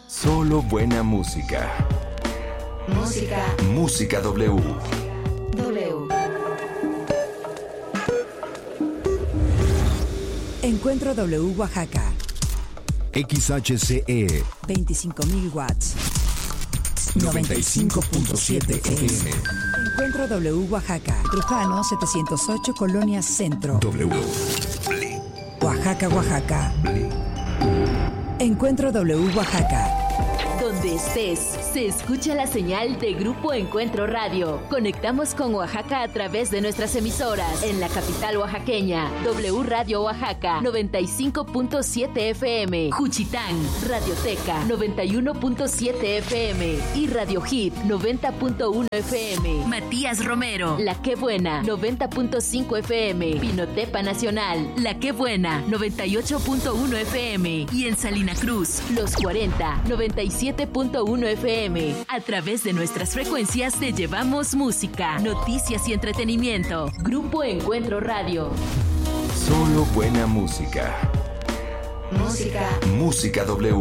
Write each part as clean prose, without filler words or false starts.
Solo buena música. Música W. Encuentro W Oaxaca. XHCE 25,000 watts. 95.7 FM. Encuentro W Oaxaca. Trujano 708 Colonia Centro. W. Oaxaca, Oaxaca. Encuentro W Oaxaca. Donde estés, se escucha la señal de Grupo Encuentro Radio. Conectamos con Oaxaca a través de nuestras emisoras. En la capital oaxaqueña, W Radio Oaxaca, 95.7 FM. Juchitán, Radioteca, 91.7 FM. Y Radio Hit, 90.1 FM. Matías Romero, La Qué Buena, 90.5 FM. Pinotepa Nacional, La Qué Buena, 98.1 FM. Y en Salina Cruz, Los 40, 97.1 FM. A través de nuestras frecuencias te llevamos música, noticias y entretenimiento. Grupo Encuentro Radio. Solo buena música. Música W.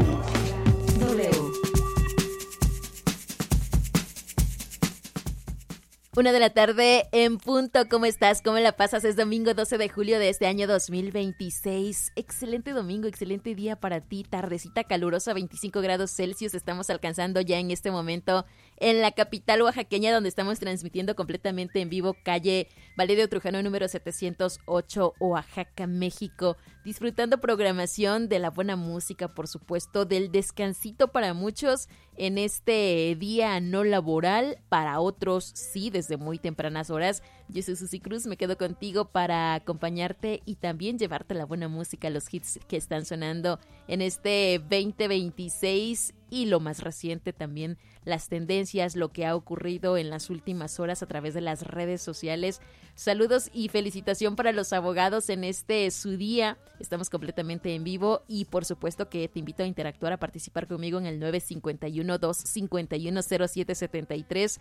1 de la tarde en punto. ¿Cómo estás? ¿Cómo la pasas? Es domingo 12 de julio de este año 2026. Excelente domingo, excelente día para ti. Tardecita calurosa, 25 grados Celsius. Estamos alcanzando ya en este momento en la capital oaxaqueña, donde estamos transmitiendo completamente en vivo, calle Valerio Trujano, número 708, Oaxaca, México. Disfrutando programación de la buena música, por supuesto, del descansito para muchos en este día no laboral, para otros sí, desde muy tempranas horas. Yo soy Susi Cruz, me quedo contigo para acompañarte y también llevarte la buena música, los hits que están sonando en este 2026 y lo más reciente también, las tendencias, lo que ha ocurrido en las últimas horas a través de las redes sociales. Saludos y felicitación para los abogados en este su día. Estamos completamente en vivo y por supuesto que te invito a interactuar, a participar conmigo en el 951-251-0773,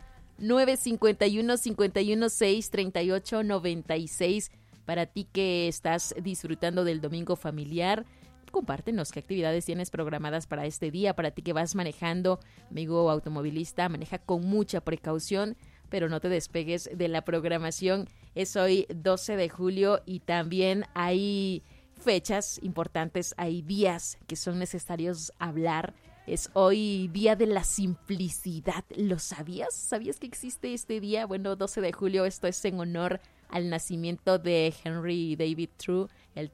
951-516-3896. Para ti que estás disfrutando del domingo familiar, compártenos qué actividades tienes programadas para este día. Para ti que vas manejando, amigo automovilista, maneja con mucha precaución, pero no te despegues de la programación. Es hoy 12 de julio y también hay fechas importantes, hay días que son necesarios hablar. Es hoy día de la simplicidad. ¿Lo sabías? ¿Sabías que existe este día? Bueno, 12 de julio, esto es en honor al nacimiento de Henry David Thoreau,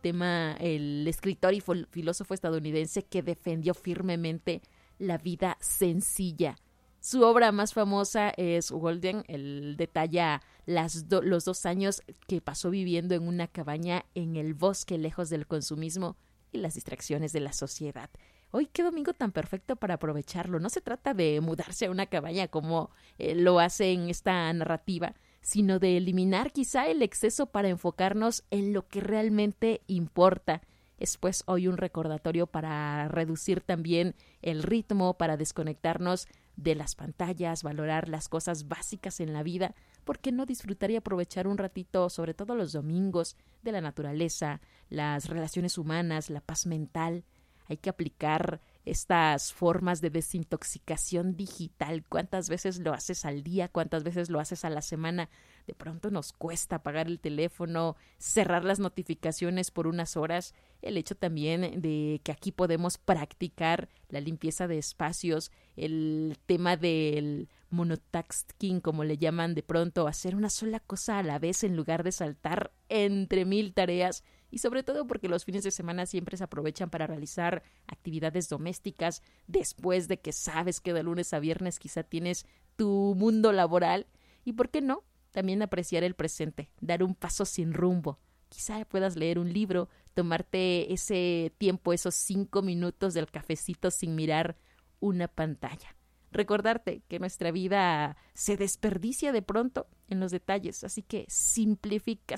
el escritor y filósofo estadounidense que defendió firmemente la vida sencilla. Su obra más famosa es Walden. Él detalla los 2 años que pasó viviendo en una cabaña en el bosque, lejos del consumismo y las distracciones de la sociedad. Hoy, qué domingo tan perfecto para aprovecharlo. No se trata de mudarse a una cabaña como lo hace en esta narrativa, sino de eliminar quizá el exceso para enfocarnos en lo que realmente importa. Es pues hoy un recordatorio para reducir también el ritmo, para desconectarnos de las pantallas, valorar las cosas básicas en la vida. ¿Por qué no disfrutar y aprovechar un ratito, sobre todo los domingos, de la naturaleza, las relaciones humanas, la paz mental? Hay que aplicar estas formas de desintoxicación digital. ¿Cuántas veces lo haces al día? ¿Cuántas veces lo haces a la semana? De pronto nos cuesta apagar el teléfono, cerrar las notificaciones por unas horas. El hecho también de que aquí podemos practicar la limpieza de espacios, el tema del monotasking, como le llaman, de pronto hacer una sola cosa a la vez en lugar de saltar entre 1000 tareas. Y sobre todo porque los fines de semana siempre se aprovechan para realizar actividades domésticas después de que sabes que de lunes a viernes quizá tienes tu mundo laboral. ¿Y por qué no? También apreciar el presente, dar un paso sin rumbo. Quizá puedas leer un libro, tomarte ese tiempo, esos 5 minutos del cafecito sin mirar una pantalla. Recordarte que nuestra vida se desperdicia de pronto en los detalles, así que simplifica.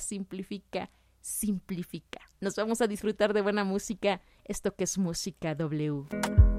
Nos vamos a disfrutar de buena música, esto que es Música W.